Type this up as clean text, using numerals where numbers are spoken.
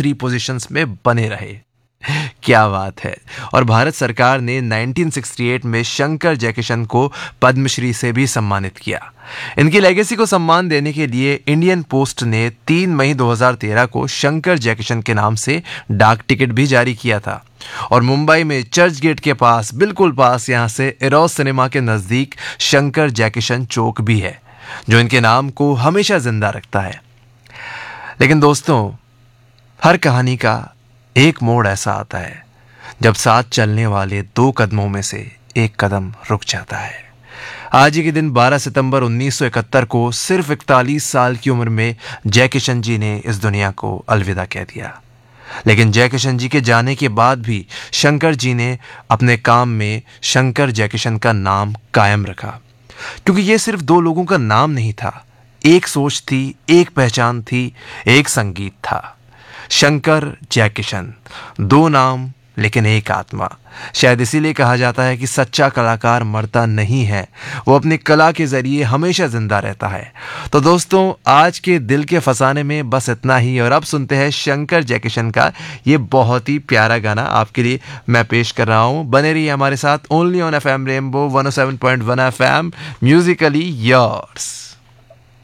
3 positions में बने रहे। क्या बात है। और भारत सरकार ने 1968 में शंकर जयकिशन को पद्मश्री से भी सम्मानित किया। इनकी लेगेसी को सम्मान देने के लिए इंडियन पोस्ट ने 3 मई 2013 को शंकर जयकिशन के नाम से डाक टिकट भी जारी किया था। और मुंबई में चर्च गेट के पास, बिल्कुल पास यहां से एरोस सिनेमा के नजदीक शंकर जयकिशन चौक भी है, जो इनके नाम को हमेशा जिंदा रखता है। लेकिन दोस्तों, हर कहानी का एक मोड़ ऐसा आता है जब साथ चलने वाले 2 कदमों में से एक कदम रुक जाता है। आज ही के दिन 12 सितंबर 1971 को सिर्फ 41 साल की उम्र में जयकिशन जी ने इस दुनिया को अलविदा कह दिया। लेकिन जयकिशन जी के जाने के बाद भी शंकर जी ने अपने काम में शंकर जयकिशन का नाम कायम रखा, क्योंकि ये सिर्फ 2 लोगों का नाम नहीं था, एक सोच थी, एक पहचान थी, एक संगीत था। शंकर जयकिशन, 2 नाम लेकिन एक आत्मा। शायद इसीलिए कहा जाता है कि सच्चा कलाकार मरता नहीं है, वो अपनी कला के जरिए हमेशा जिंदा रहता है। तो दोस्तों, आज के दिल के फसाने में बस इतना ही, और अब सुनते हैं शंकर जयकिशन का ये बहुत ही प्यारा गाना आपके लिए मैं पेश कर रहा हूं। बने रहिए हमारे साथ only on FM rainbow 107.1 FM, Musically yours.